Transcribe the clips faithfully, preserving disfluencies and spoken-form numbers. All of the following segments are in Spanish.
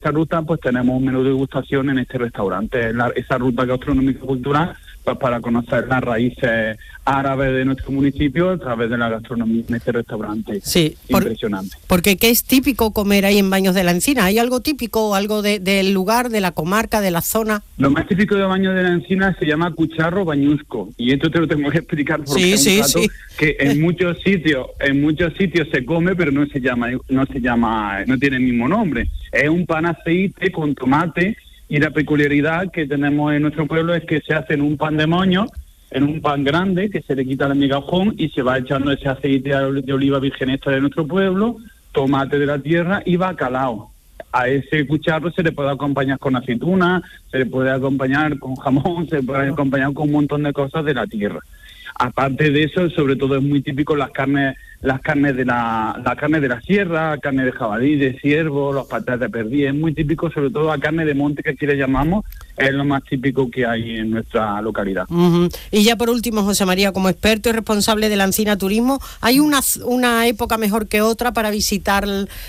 esa ruta pues tenemos un menú de degustación en este restaurante, la, esa ruta gastronómica cultural, pues para conocer las raíces árabes de nuestro municipio a través de la gastronomía en este restaurante. Sí, por, impresionante. Porque ¿qué es típico comer ahí en Baños de la Encina? ¿Hay algo típico, algo de, del lugar, de la comarca, de la zona? Lo más típico de Baños de la Encina se llama cucharro bañusco, y esto te lo tengo que explicar porque sí, es un sí, plato sí. que en muchos sitios, en muchos sitios se come, pero no se llama, no se llama, no tiene el mismo nombre. Es un pan aceite con tomate, y la peculiaridad que tenemos en nuestro pueblo es que se hace en un pan de moño, en un pan grande, que se le quita el migajón y se va echando ese aceite de oliva virgen extra de nuestro pueblo, tomate de la tierra y bacalao. A ese cucharro se le puede acompañar con aceituna, se le puede acompañar con jamón, se le puede acompañar con un montón de cosas de la tierra. Aparte de eso, sobre todo es muy típico las carnes, las carnes de la, la carne de la sierra, carne de jabalí, de ciervo, los patatas de perdiz, es muy típico, sobre todo la carne de monte, que aquí le llamamos, es lo más típico que hay en nuestra localidad. Uh-huh. Y ya por último, José María, como experto y responsable de la Encina Turismo, ¿hay una, una época mejor que otra para visitar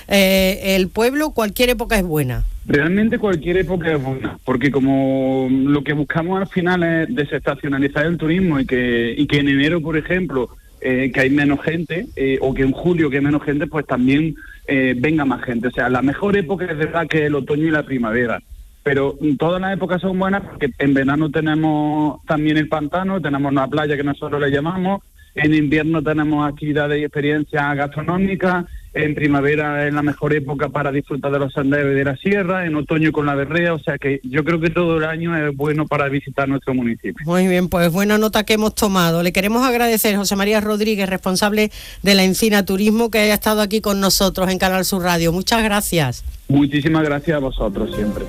eh, el pueblo? ¿Cualquier época es buena? Realmente cualquier época es buena, porque como lo que buscamos al final es desestacionalizar el turismo y que, y que en enero, por ejemplo, eh, que hay menos gente, eh, o que en julio que hay menos gente, pues también eh, venga más gente. O sea, la mejor época es verdad que es el otoño y la primavera, pero todas las épocas son buenas porque en verano tenemos también el pantano, tenemos una playa que nosotros le llamamos, en invierno tenemos actividades y experiencias gastronómicas, en primavera es la mejor época para disfrutar de los senderos de la sierra, en otoño con la berrea, o sea que yo creo que todo el año es bueno para visitar nuestro municipio. Muy bien, pues buena nota que hemos tomado. Le queremos agradecer, José María Rodríguez, responsable de la Encina Turismo, que haya estado aquí con nosotros en Canal Sur Radio. Muchas gracias. Muchísimas gracias a vosotros siempre.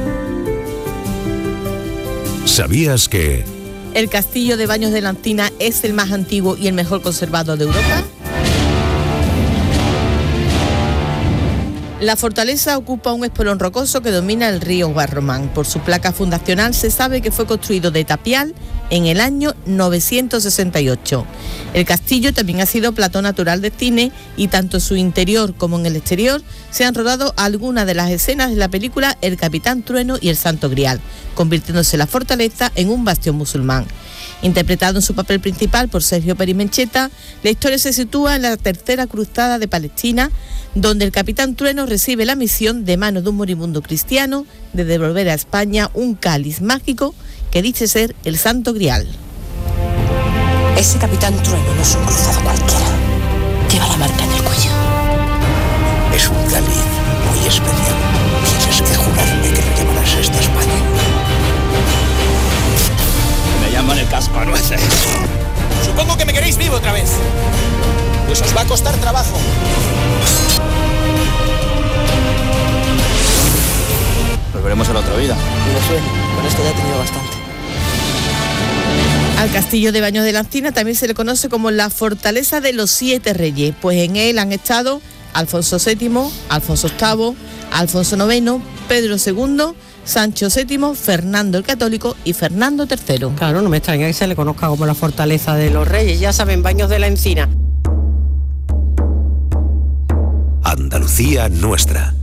¿Sabías que el castillo de Baños de la Encina es el más antiguo y el mejor conservado de Europa? La fortaleza ocupa un espolón rocoso que domina el río Guarromán. Por su placa fundacional se sabe que fue construido de tapial en el año novecientos sesenta y ocho. El castillo también ha sido plató natural de cine y tanto en su interior como en el exterior se han rodado algunas de las escenas de la película El Capitán Trueno y el Santo Grial, convirtiéndose la fortaleza en un bastión musulmán. Interpretado en su papel principal por Sergio Perimencheta, la historia se sitúa en la Tercera Cruzada de Palestina, donde el Capitán Trueno recibe la misión de manos de un moribundo cristiano de devolver a España un cáliz mágico que dice ser el Santo Grial. Ese Capitán Trueno no es un cruzado cualquiera. Lleva la marca en el cuello. Es un cáliz muy especial. Tienes que jurarme que lo llevarás hasta España. Me llaman el cascanueces. Supongo que me queréis vivo otra vez. Pues os va a costar trabajo. Volveremos a la otra vida. Y lo sueño. Con esto ya he tenido bastante. Al castillo de Baños de la Encina también se le conoce como la Fortaleza de los Siete Reyes, pues en él han estado Alfonso séptimo, Alfonso octavo, Alfonso noveno, Pedro segundo, Sancho séptimo, Fernando el Católico y Fernando tercero. Claro, no me extraña que se le conozca como la Fortaleza de los Reyes. Ya saben, Baños de la Encina. Andalucía nuestra.